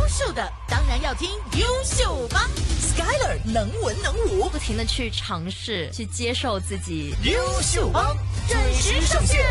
秀的当然要听优秀帮 ，Skyler 能文能武， 不停的去尝试，去接受自己。 优秀帮准时上线。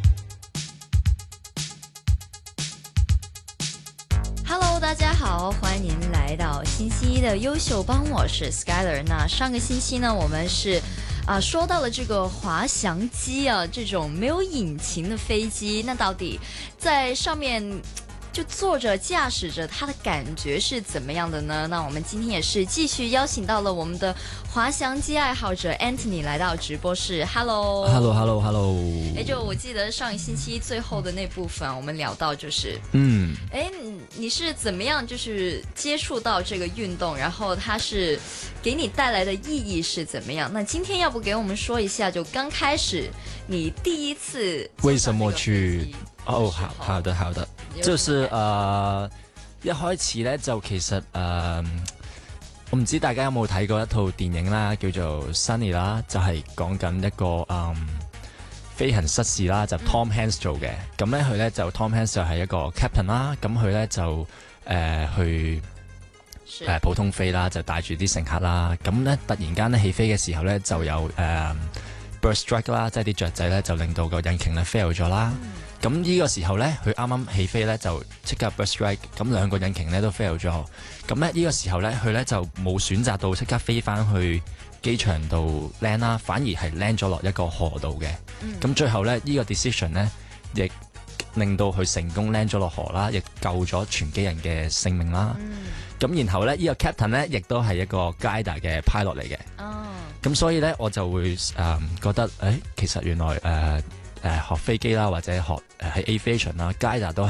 Hello， 大家好，欢迎您来到星期一的优秀帮，我是 Skyler。那上个星期呢，我们是说到了这个滑翔机啊，这种没有引擎的飞机，那到底在上面就坐着驾驶着，它的感觉是怎么样的呢？那我们今天也是继续邀请到了我们的滑翔机爱好者 Anthony 来到直播室。Hello。就我记得上一星期最后的那部分，我们聊到就是你是怎么样就是接触到这个运动，然后它是给你带来的意义是怎么样？那今天要不给我们说一下，就刚开始你第一次为什么去？好的，就是一開始咧就其實我唔知大家有冇睇過一套電影啦，叫做 Sunny 啦，就係講緊一個飛行失事啦，就 Tom Hanks 做嘅。咁咧佢咧就 Tom Hanks 就係一個 captain 啦，咁佢咧就去普通飛啦，就帶住啲乘客啦。咁咧突然間咧起飛嘅時候咧就有burst strike 啦，即係啲雀仔咧就令到個引擎咧 fail 咗啦。咁呢個時候咧，佢啱啱起飛咧就即刻 burst strike，咁兩個引擎咧都 fail 咗。咁咧呢個時候咧，佢咧就冇選擇到即刻飛翻去機場度 land 啦，反而係 land 咗落一個河度嘅。咁最後咧呢個 decision 咧，亦令到佢成功 land 咗落河啦，亦救咗全機人嘅性命啦。咁然後咧呢個 captain 咧亦都係一個 glider 嘅 pilot 嚟嘅。咁所以咧我就會覺得其實原來學飛機啦，或者學喺 aviation 啦 ，glider 都係